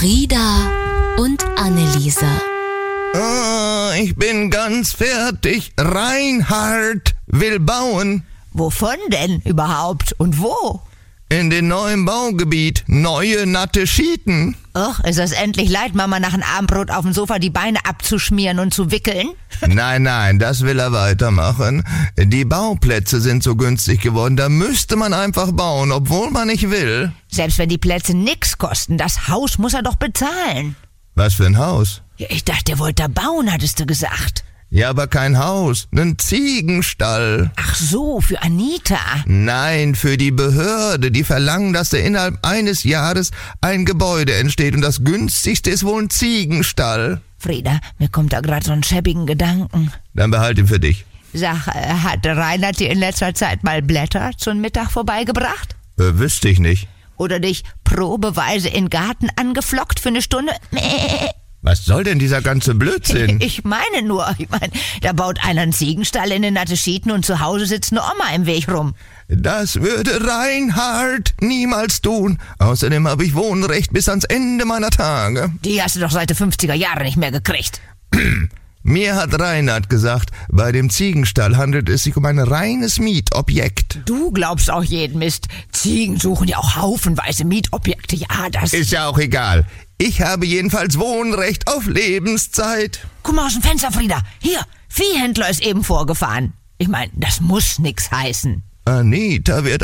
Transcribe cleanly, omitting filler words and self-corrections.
Frieda und Anneliese. Ich bin ganz fertig. Reinhard will bauen. Wovon denn überhaupt und wo? In den neuen Baugebiet. Neue natte Schieten. Och, ist es endlich leid, Mama nach dem Abendbrot auf dem Sofa die Beine abzuschmieren und zu wickeln? Nein, das will er weitermachen. Die Bauplätze sind so günstig geworden, da müsste man einfach bauen, obwohl man nicht will. Selbst wenn die Plätze nix kosten, das Haus muss er doch bezahlen. Was für ein Haus? Ja, ich dachte, er wollte da bauen, hattest du gesagt. Ja, aber kein Haus, nen Ziegenstall. Ach so, für Anita. Nein, für die Behörde. Die verlangen, dass da innerhalb eines Jahres ein Gebäude entsteht und das günstigste ist wohl ein Ziegenstall. Frieda, mir kommt da gerade so einen schäbigen Gedanken. Dann behalt ihn für dich. Sag, hat Reinhard dir in letzter Zeit mal Blätter zum Mittag vorbeigebracht? Wüsste ich nicht. Oder dich probeweise in den Garten angeflockt für eine Stunde? Was soll denn dieser ganze Blödsinn? Ich meine, da baut einer einen Ziegenstall in den natte Schieten und zu Hause sitzt eine Oma im Weg rum. Das würde Reinhard niemals tun. Außerdem habe ich Wohnrecht bis ans Ende meiner Tage. Die hast du doch seit den 50er Jahren nicht mehr gekriegt. Mir hat Reinhard gesagt, bei dem Ziegenstall handelt es sich um ein reines Mietobjekt. Du glaubst auch jeden Mist. Ziegen suchen ja auch haufenweise Mietobjekte. Ja, das ist ja auch egal. Ich habe jedenfalls Wohnrecht auf Lebenszeit. Guck mal aus dem Fenster, Frieda. Hier, Viehhändler ist eben vorgefahren. Ich meine, das muss nix heißen. Anita wird